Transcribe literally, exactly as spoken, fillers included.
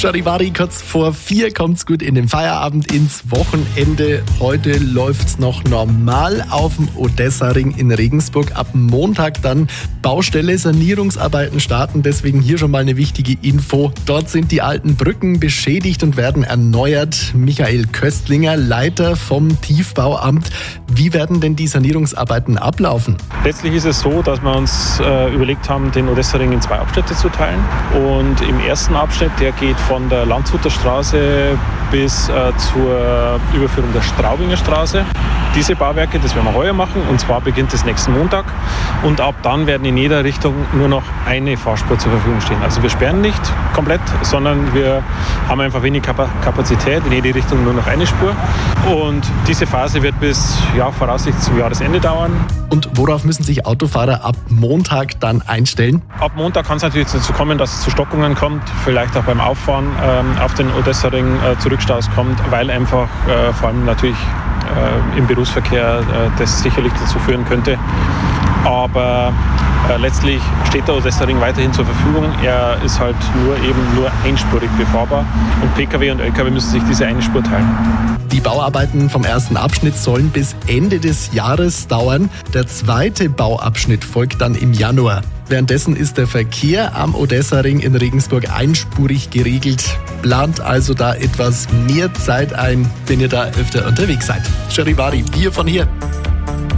Charivari, kurz vor vier kommt's gut in den Feierabend, ins Wochenende. Heute läuft's noch normal auf dem Odessa-Ring in Regensburg. Ab Montag dann Baustelle, Sanierungsarbeiten starten. Deswegen hier schon mal eine wichtige Info. Dort sind die alten Brücken beschädigt und werden erneuert. Michael Köstlinger, Leiter vom Tiefbauamt. Wie werden denn die Sanierungsarbeiten ablaufen? Letztlich ist es so, dass wir uns äh, überlegt haben, den Odessa-Ring in zwei Abschnitte zu teilen. Und im ersten Abschnitt, der geht von der Landshuter Straße bis äh, zur Überführung der Straubinger Straße. Diese Bauwerke, das werden wir heuer machen, und zwar beginnt es nächsten Montag. Und ab dann werden in jeder Richtung nur noch eine Fahrspur zur Verfügung stehen. Also wir sperren nicht komplett, sondern wir haben einfach wenig Kapazität, in jede Richtung nur noch eine Spur. Und diese Phase wird bis ja, voraussichtlich zum Jahresende dauern. Und worauf müssen sich Autofahrer ab Montag dann einstellen? Ab Montag kann es natürlich dazu kommen, dass es zu Stockungen kommt, vielleicht auch beim Auffahren ähm, auf den Odessa-Ring äh, zu Rückstaus kommt, weil einfach äh, vor allem natürlich äh, im Berufsverkehr äh, das sicherlich dazu führen könnte. Aber äh, letztlich steht der Odessa-Ring weiterhin zur Verfügung. Er ist halt nur eben nur einspurig befahrbar und Pkw und Lkw müssen sich diese eine Spur teilen. Die Bauarbeiten vom ersten Abschnitt sollen bis Ende des Jahres dauern. Der zweite Bauabschnitt folgt dann im Januar. Währenddessen ist der Verkehr am Odessa-Ring in Regensburg einspurig geregelt. Plant also da etwas mehr Zeit ein, wenn ihr da öfter unterwegs seid. Charivari, wir von hier.